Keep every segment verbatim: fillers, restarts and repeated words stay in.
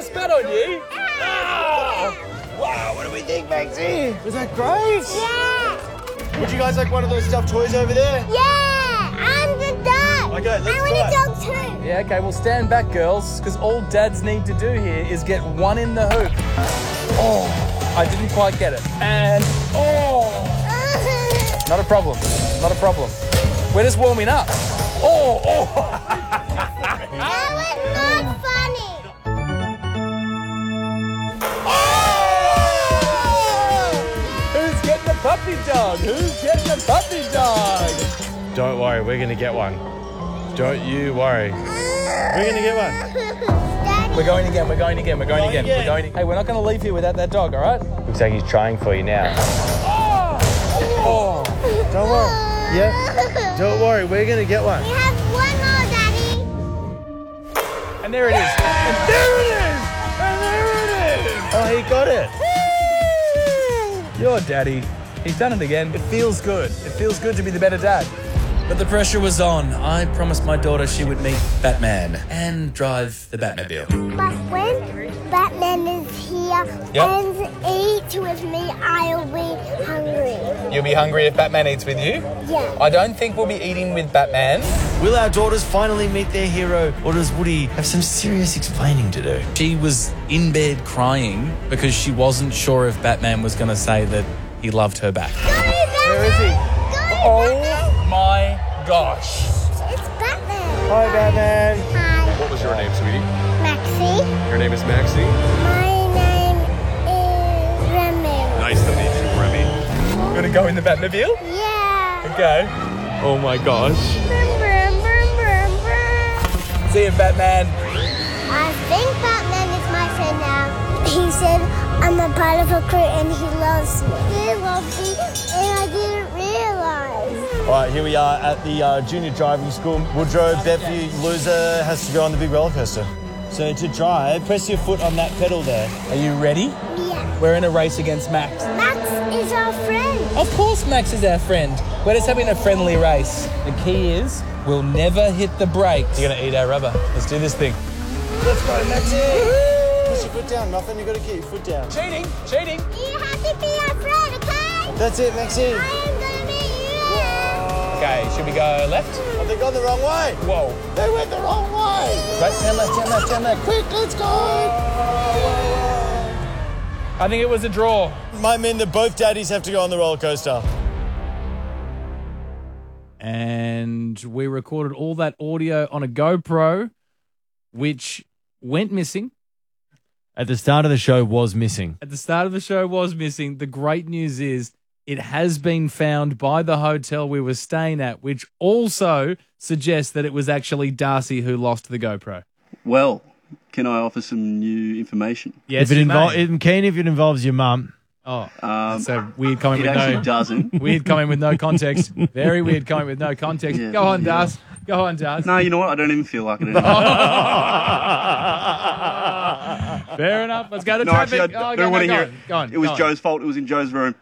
spat on you? Oh. Wow, what do we think, Maxie? Was that great? Yeah. Would you guys like one of those stuffed toys over there? Yeah. I'm the dog. Okay, let's I want a dog too. Yeah, okay, well stand back, girls, because all dads need to do here is get one in the hoop. Oh, I didn't quite get it. And, oh. Not a problem, not a problem. We're just warming up. Oh, oh. That was not funny. Oh! Who's getting the puppy dog? Who's getting the puppy dog? Don't worry, we're going to get one. Don't you worry. We're going to get one. Daddy. We're going again, we're going again, we're going, Going again. again. We're going. Hey, we're not going to leave here without that dog, all right? Looks like he's trying for you now. Oh! Don't worry. Yeah. Don't worry, we're going to get one. We have one more, Daddy. And there it is. And there it is! And there it is! Oh, he got it. Your daddy. He's done it again. It feels good. It feels good to be the better dad. But the pressure was on. I promised my daughter she would meet Batman and drive the Batmobile. But when Batman is here Yep. and eats with me, I'll be hungry. You'll be hungry if Batman eats with you? Yeah. I don't think we'll be eating with Batman. Will our daughters finally meet their hero, or does Woody have some serious explaining to do? She was in bed crying because she wasn't sure if Batman was going to say that he loved her back. Go, Batman! Where is he? Go, Oh Batman! my gosh. It's Batman. Hi, Batman. Hi, What was your name, sweetie? Maxie. Your name is Maxie? My name is Remy. Nice to meet you, Remy. You want to go in the Batmobile? Yeah. Okay. Oh my gosh. Brum, brum, brum, brum, brum. See you, Batman. I think Batman is my friend now. He said I'm a part of a crew and he loves me. He loves me and I didn't realize. All right, here we are at the uh, junior driving school. Woodrow, Beffy, loser, has to go on the big roller coaster. So to drive, press your foot on that pedal there. Are you ready? Yeah. We're in a race against Max. Max is our friend. Of course Max is our friend. We're just having a friendly race. The key is we'll never hit the brakes. You're going to eat our rubber. Let's do this thing. Let's go, Maxie. Push your foot down, nothing. You got to keep your foot down. Cheating, cheating. You have to be our friend, okay? That's it, Maxie. I am gonna be you. Okay, should we go left? Oh, they gone the wrong way. Whoa. They went the wrong way. Right, turn left, turn left, turn left. Quick, let's go. I think it was a draw. Might mean that both daddies have to go on the roller coaster. And we recorded all that audio on a GoPro, which went missing. At the start of the show was missing. At the start of the show was missing. The great news is it has been found by the hotel we were staying at, which also suggests that it was actually Darcy who lost the GoPro. Well, can I offer some new information? Yes, if it you involves, may. I'm keen if it involves your mum. Oh, Um, so weird comment it with actually no doesn't. weird comment with no context. Very weird comment with no context. Yeah, Go on, yeah. Darcy. Go on, Darcy. No, you know what? I don't even feel like it anymore. Fair enough. Let's go to No, traffic. actually, I oh, don't go, want to go, hear go it. on, Go on. It was go on. Joe's fault. It was in Joe's room.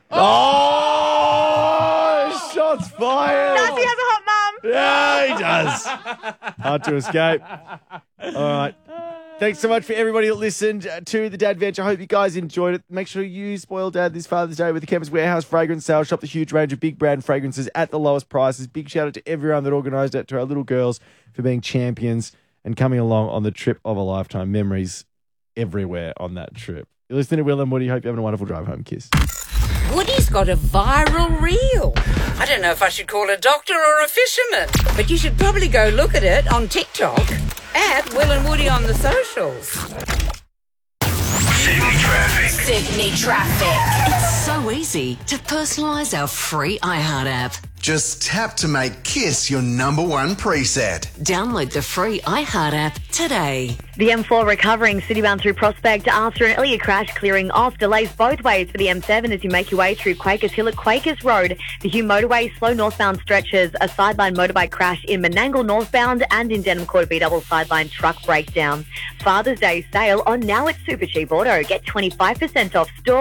Oh, shots fired. Darcy has a hot mum. Yeah, he does. Hard to escape. All right. Thanks so much for everybody that listened to the Dad Venture. I hope you guys enjoyed it. Make sure you spoil Dad this Father's Day with the Campus Warehouse Fragrance Sale. Shop the huge range of big brand fragrances at the lowest prices. Big shout out to everyone that organised it, to our little girls for being champions and coming along on the trip of a lifetime. Memories everywhere on that trip. You're listening to Will and Woody. Hope you're having a wonderful drive home. Kiss. Woody's got a viral reel. I don't know if I should call a doctor or a fisherman, but you should probably go look at it on TikTok at Will and Woody on the socials. Sydney traffic. Sydney traffic. It's so easy to personalise our free iHeart app. Just tap to make Kiss your number one preset. Download the free iHeart app today. The M four recovering citybound through Prospect after an earlier crash, clearing off delays both ways for the M seven as you make your way through Quakers Hill at Quakers Road. The Hume motorway slow northbound stretches, a sideline motorbike crash in Menangle northbound, and in Denham Quarter B double sideline truck breakdown. Father's Day sale on now at Super Cheap Auto. Get twenty-five percent off store.